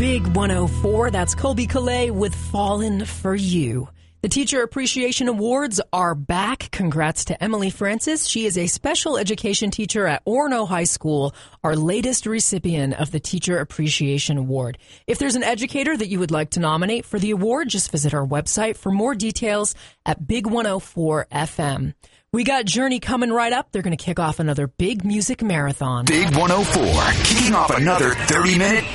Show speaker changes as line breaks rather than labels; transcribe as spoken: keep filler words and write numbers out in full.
Big one oh four, that's Colby Calais with Fallen for You. The Teacher Appreciation Awards are back. Congrats to Emily Francis. She is a special education teacher at Orono High School, our latest recipient of the Teacher Appreciation Award. If there's an educator that you would like to nominate for the award, just visit our website for more details at Big one oh four F M. We got Journey coming right up. They're going to kick off another big music marathon.
Big one oh four, kicking off another thirty-minute